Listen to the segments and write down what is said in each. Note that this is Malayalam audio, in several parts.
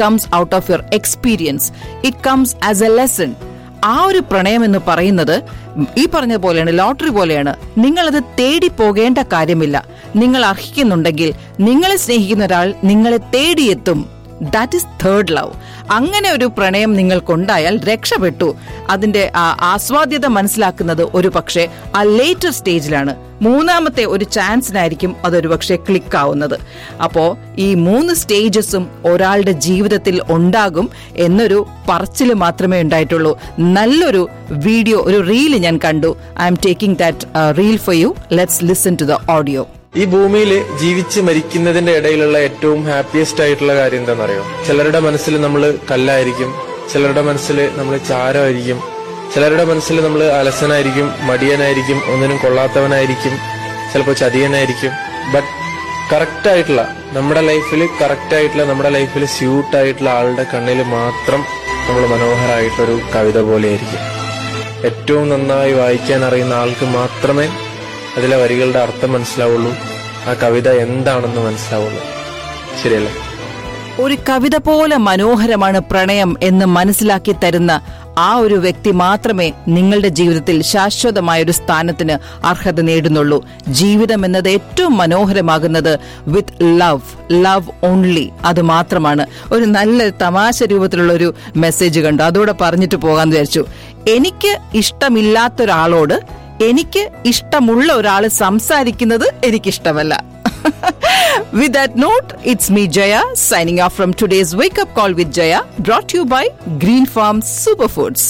Comes out of your experience. It comes as A lesson. ആ ഒരു പ്രണയം എന്ന് പറയുന്നത് ഈ പറഞ്ഞ പോലെയാണ്, ലോട്ടറി പോലെയാണ്. നിങ്ങളത് തേടി പോകേണ്ട കാര്യമില്ല. നിങ്ങൾ അർഹിക്കുന്നുണ്ടെങ്കിൽ നിങ്ങളെ സ്നേഹിക്കുന്ന ഒരാൾ നിങ്ങളെ തേടിയെത്തും. That is third love. അങ്ങനെ ഒരു പ്രണയം നിങ്ങൾക്കുണ്ടായാൽ രക്ഷപ്പെട്ടു. അതിന്റെ ആസ്വാദ്യത മനസ്സിലാക്കുന്നത് ഒരു പക്ഷേ ആ ലേറ്റർ സ്റ്റേജിലാണ്. മൂന്നാമത്തെ ഒരു ചാൻസിനായിരിക്കും അതൊരു പക്ഷേ ക്ലിക്ക് ആവുന്നത്. അപ്പോ ഈ 3 സ്റ്റേജസും ഒരാളുടെ ജീവിതത്തിൽ ഉണ്ടാകും എന്നൊരു പറച്ചില് മാത്രമേ ഉണ്ടായിട്ടുള്ളൂ. നല്ലൊരു വീഡിയോ, ഒരു റീല് ഞാൻ കണ്ടു. I am taking that reel for you. Let's listen to the audio. ഈ ഭൂമിയിൽ ജീവിച്ച് മരിക്കുന്നതിന്റെ ഇടയിലുള്ള ഏറ്റവും ഹാപ്പിയസ്റ്റ് ആയിട്ടുള്ള കാര്യം എന്താണെന്നറിയോ? ചിലരുടെ മനസ്സിൽ നമ്മൾ കല്ലായിരിക്കും, ചിലരുടെ മനസ്സിൽ നമ്മൾ ചാരമായിരിക്കും, ചിലരുടെ മനസ്സിൽ നമ്മൾ അലസനായിരിക്കും, മടിയനായിരിക്കും, ഒന്നിനും കൊള്ളാത്തവനായിരിക്കും, ചിലപ്പോൾ ചതിയനായിരിക്കും. ബട്ട് കറക്റ്റായിട്ടുള്ള നമ്മുടെ ലൈഫിൽ സ്യൂട്ടായിട്ടുള്ള ആളുടെ കണ്ണിൽ മാത്രം നമ്മൾ മനോഹരമായിട്ടൊരു കവിത പോലെയായിരിക്കും. ഏറ്റവും നന്നായി വായിക്കാൻ അറിയുന്ന ആൾക്ക് മാത്രമേ അതിലെ വരികളുടെ അർത്ഥം മനസ്സിലാവുള്ളൂ, ആ കവിത എന്താണെന്ന് മനസ്സിലാവുള്ളൂ. ശരിയല്ലേ? ഒരു കവിത പോലെ മനോഹരമാണ് പ്രണയം എന്ന് മനസ്സിലാക്കി തരുന്ന ആ ഒരു വ്യക്തി മാത്രമേ നിങ്ങളുടെ ജീവിതത്തിൽ ശാശ്വതമായ ഒരു സ്ഥാനത്തിന് അർഹത നേടുന്നുള്ളൂ. ജീവിതം എന്നത് ഏറ്റവും മനോഹരമാകുന്നത് വിത്ത് ലവ് ഓൺലി. അത് മാത്രമാണ്. ഒരു നല്ല തമാശ രൂപത്തിലുള്ള ഒരു മെസ്സേജ് കണ്ടു, അതോടെ പറഞ്ഞിട്ട് പോകാന്ന് വിചാരിച്ചു. എനിക്ക് ഇഷ്ടമില്ലാത്തൊരാളോട് എനിക്ക് ഇഷ്ടമുള്ള ഒരാൾ സംസാരിക്കുന്നത് എനിക്കിഷ്ടമല്ല. With that note, it's me Jaya signing off from today's Wake Up Call with Jaya, brought to you by Green Farm Superfoods.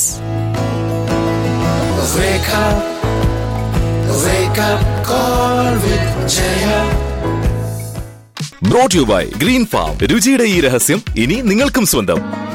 Wake up call with Jaya. Brought to you by Green Farm. രുചിയുടെ ഈ രഹസ്യം ഇനി നിങ്ങൾക്കും സ്വന്തം.